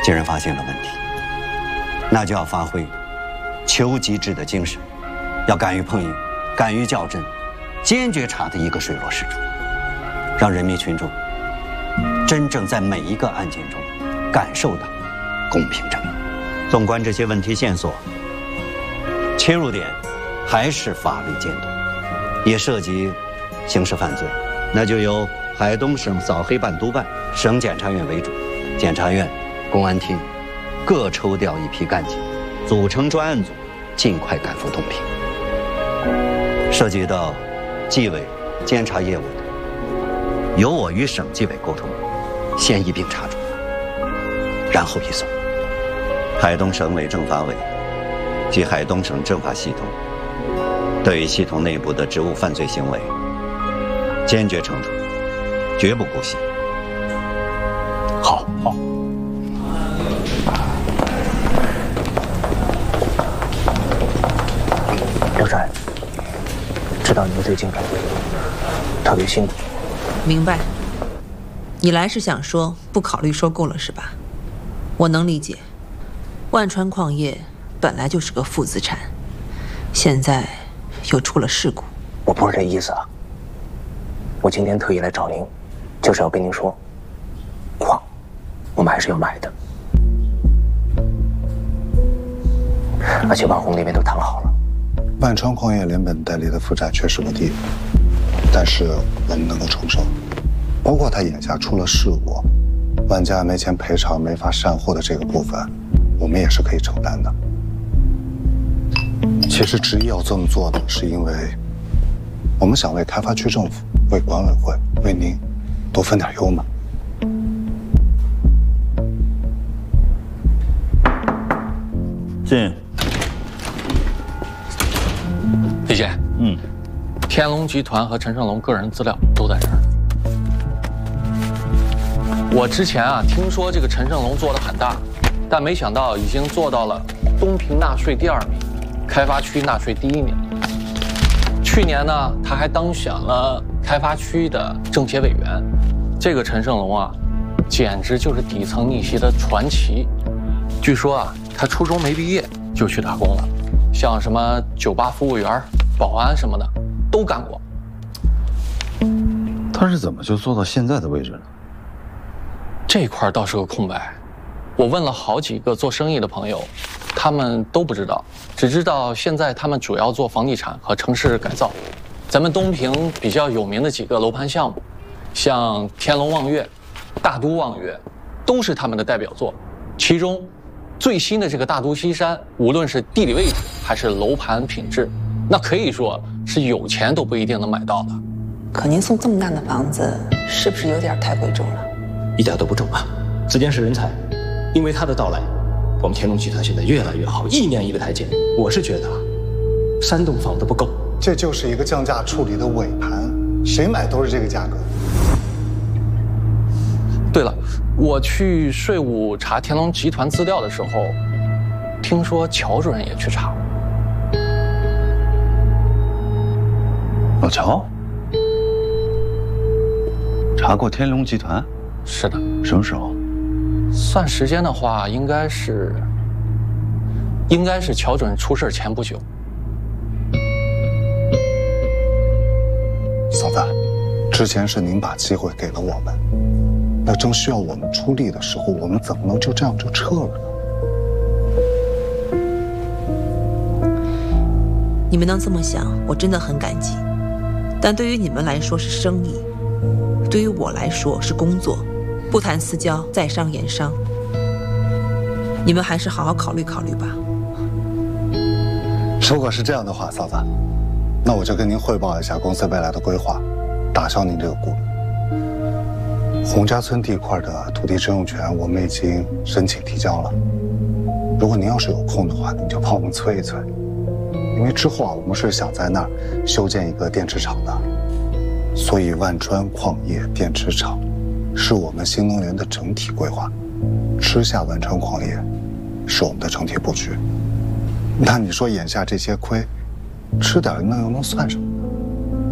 既然发现了问题，那就要发挥求极致的精神，要敢于碰硬，敢于较真，坚决查得一个水落石出，让人民群众真正在每一个案件中感受到公平正义。纵观这些问题线索，切入点还是法律监督，也涉及刑事犯罪，那就由海东省扫黑办督办、省检察院为主，检察院、公安厅各抽调一批干警，组成专案组，尽快赶赴东平。涉及到纪委、监察业务的，由我与省纪委沟通，先一并查处，然后移送。海东省委政法委及海东省政法系统对于系统内部的职务犯罪行为坚决惩处，绝不姑息。 好。刘帅，知道您最近感觉特别辛苦。 明白。你来是想说不考虑收购了是吧？我能理解。万川矿业本来就是个负资产，现在又出了事故。 我不是这意思啊。我今天特意来找您，就是要跟您说，矿我们还是要买的，而且万红那边都谈好了。 万川矿业连本带利的负债确实不低，但是我们能够承受，包括他眼下出了事故，万家没钱赔偿、没法善后的这个部分，我们也是可以承担的。其实执意要这么做的是因为我们想为开发区政府、为管委会、为您多分点忧嘛。 进。 李姐，天龙集团和陈胜龙个人资料都在这儿。我之前听说这个陈胜龙做得很大，但没想到已经做到了东平纳税第2名，开发区纳税第1名。去年呢，他还当选了开发区的政协委员。这个陈胜龙简直就是底层逆袭的传奇。据说他初中没毕业就去打工了，像什么酒吧服务员、保安什么的都干过。 他是怎么就做到现在的位置呢？ 这块倒是个空白，我问了好几个做生意的朋友，他们都不知道，只知道现在他们主要做房地产和城市改造。咱们东平比较有名的几个楼盘项目，像天龙望月、大都望月，都是他们的代表作。其中最新的这个大都西山，无论是地理位置还是楼盘品质，那可以说是有钱都不一定能买到的。 可您送这么大的房子，是不是有点太贵重了？ 一点都不重啊！子健是人才，因为他的到来，我们天龙集团现在越来越好，一年一个台阶。我是觉得3栋房子不够， 这就是一个降价处理的尾盘，谁买都是这个价格。 对了，我去税务查天龙集团资料的时候，听说乔主任也去查了。 老乔查过天龙集团？ 是的。 什么时候？ 算时间的话，应该是乔主任出事前不久。 嫂子，之前是您把机会给了我们，那正需要我们出力的时候，我们怎么能就这样就撤了呢？ 你们能这么想，我真的很感激。但对于你们来说是生意，对于我来说是工作，不谈私交，在商言商。你们还是好好考虑考虑吧。 如果是这样的话，嫂子，那我就跟您汇报一下公司未来的规划，打消您这个顾虑。洪家村地块的土地征用权我们已经申请提交了，如果您要是有空的话，您就帮我们催一催，因为之后我们是想在那儿修建一个电池厂的，所以万川矿业电池厂是我们新能源的整体规划，吃下万川矿业是我们的整体布局。那你说眼下这些亏，吃点那又能算什么？